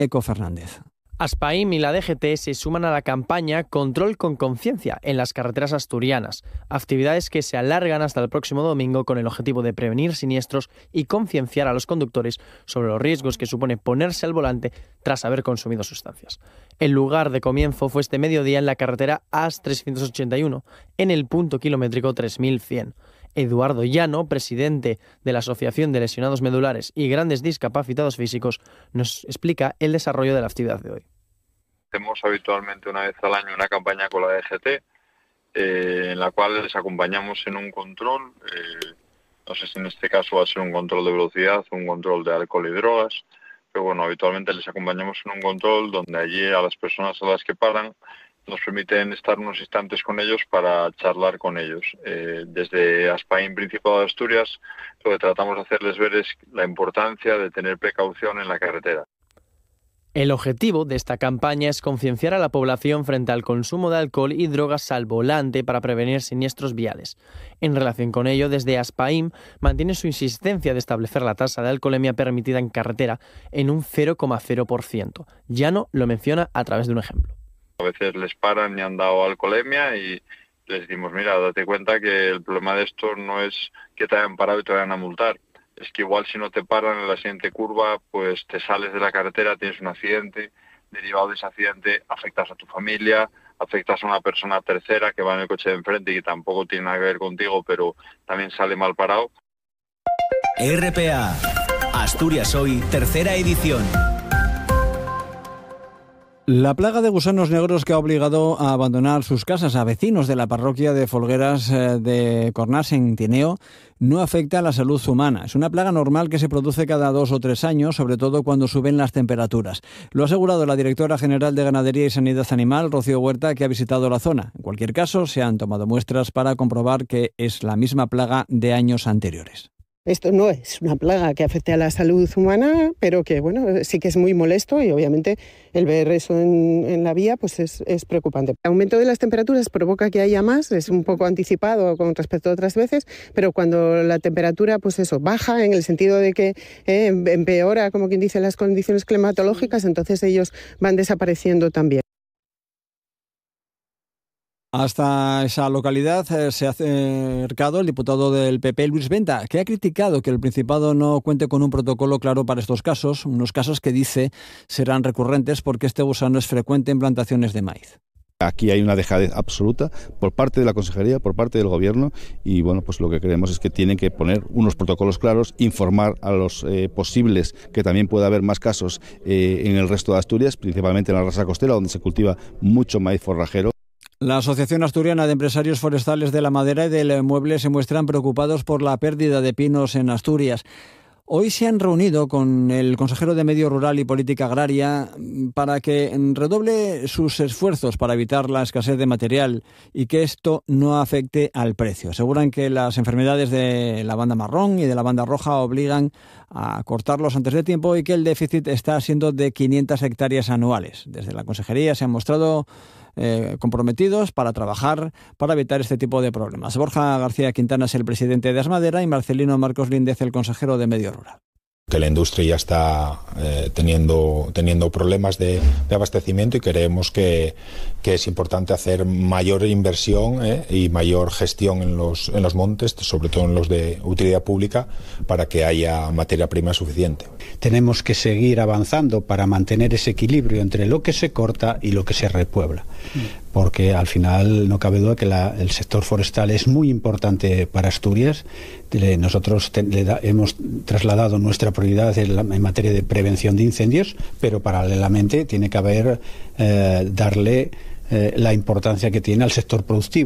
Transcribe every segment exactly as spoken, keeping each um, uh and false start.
Eco Fernández. Aspaim y la D G T se suman a la campaña Control con conciencia en las carreteras asturianas, actividades que se alargan hasta el próximo domingo con el objetivo de prevenir siniestros y concienciar a los conductores sobre los riesgos que supone ponerse al volante tras haber consumido sustancias. El lugar de comienzo fue este mediodía en la carretera A S trescientos ochenta y uno, en el punto kilométrico tres mil cien. Eduardo Llano, presidente de la Asociación de Lesionados Medulares y Grandes Discapacitados Físicos, nos explica el desarrollo de la actividad de hoy. Hacemos habitualmente una vez al año una campaña con la D G T, eh, en la cual les acompañamos en un control, eh, no sé si en este caso va a ser un control de velocidad, un control de alcohol y drogas, pero bueno, habitualmente les acompañamos en un control donde allí a las personas a las que paran nos permiten estar unos instantes con ellos para charlar con ellos. Eh, desde Aspaim, Principado de Asturias, lo que tratamos de hacerles ver es la importancia de tener precaución en la carretera. El objetivo de esta campaña es concienciar a la población frente al consumo de alcohol y drogas al volante para prevenir siniestros viales. En relación con ello, desde Aspaim mantiene su insistencia de establecer la tasa de alcoholemia permitida en carretera en un cero coma cero por ciento. Llano lo menciona a través de un ejemplo. A veces les paran y han dado alcoholemia y les decimos, mira, date cuenta que el problema de esto no es que te hayan parado y te vayan a multar. Es que igual si no te paran en la siguiente curva, pues te sales de la carretera, tienes un accidente, derivado de ese accidente afectas a tu familia, afectas a una persona tercera que va en el coche de enfrente y que tampoco tiene nada que ver contigo, pero también sale mal parado. R P A, Asturias Hoy, tercera edición. La plaga de gusanos negros que ha obligado a abandonar sus casas a vecinos de la parroquia de Folgueras de Cornás, en Tineo, no afecta a la salud humana. Es una plaga normal que se produce cada dos o tres años, sobre todo cuando suben las temperaturas. Lo ha asegurado la directora general de Ganadería y Sanidad Animal, Rocío Huerta, que ha visitado la zona. En cualquier caso, se han tomado muestras para comprobar que es la misma plaga de años anteriores. Esto no es una plaga que afecte a la salud humana, pero que bueno, sí que es muy molesto y obviamente el ver eso en, en la vía pues es, es preocupante. El aumento de las temperaturas provoca que haya más, es un poco anticipado con respecto a otras veces, pero cuando la temperatura pues eso baja en el sentido de que eh, empeora, como quien dice, las condiciones climatológicas, entonces ellos van desapareciendo también. Hasta esa localidad eh, se ha acercado el diputado del P P, Luis Venta, que ha criticado que el Principado no cuente con un protocolo claro para estos casos, unos casos que dice serán recurrentes porque este gusano es frecuente en plantaciones de maíz. Aquí hay una dejadez absoluta por parte de la Consejería, por parte del Gobierno y bueno, pues lo que creemos es que tienen que poner unos protocolos claros, informar a los eh, posibles que también pueda haber más casos eh, en el resto de Asturias, principalmente en la rasa costera donde se cultiva mucho maíz forrajero. La Asociación Asturiana de Empresarios Forestales de la Madera y del Mueble se muestran preocupados por la pérdida de pinos en Asturias. Hoy se han reunido con el consejero de Medio Rural y Política Agraria para que redoble sus esfuerzos para evitar la escasez de material y que esto no afecte al precio. Aseguran que las enfermedades de la banda marrón y de la banda roja obligan a cortarlos antes de tiempo y que el déficit está siendo de quinientas hectáreas anuales. Desde la consejería se han mostrado Eh, comprometidos para trabajar para evitar este tipo de problemas. Borja García Quintana es el presidente de Asmadera y Marcelino Marcos Líndez el consejero de Medio Rural. Que la industria ya está eh, teniendo, teniendo problemas de, de abastecimiento y creemos que, que es importante hacer mayor inversión eh, y mayor gestión en los, en los montes, sobre todo en los de utilidad pública, para que haya materia prima suficiente. Tenemos que seguir avanzando para mantener ese equilibrio entre lo que se corta y lo que se repuebla. Porque al final no cabe duda que la, el sector forestal es muy importante para Asturias. Nosotros te, le da, hemos trasladado nuestra prioridad en, la, en materia de prevención de incendios, pero paralelamente tiene que haber eh, darle eh, la importancia que tiene al sector productivo.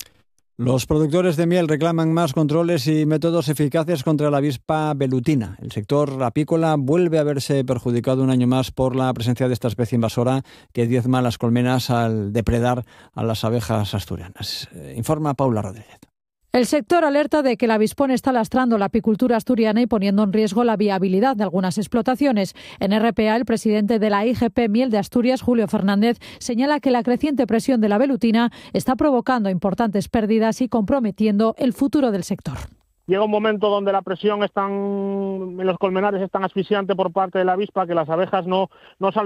Los productores de miel reclaman más controles y métodos eficaces contra la avispa velutina. El sector apícola vuelve a verse perjudicado un año más por la presencia de esta especie invasora que diezma las colmenas al depredar a las abejas asturianas. Informa Paula Rodríguez. El sector alerta de que el avispón está lastrando la apicultura asturiana y poniendo en riesgo la viabilidad de algunas explotaciones. En R P A, el presidente de la I G P Miel de Asturias, Julio Fernández, señala que la creciente presión de la velutina está provocando importantes pérdidas y comprometiendo el futuro del sector. Llega un momento donde la presión están, en los colmenares es tan asfixiante por parte de la avispa que las abejas no, no salen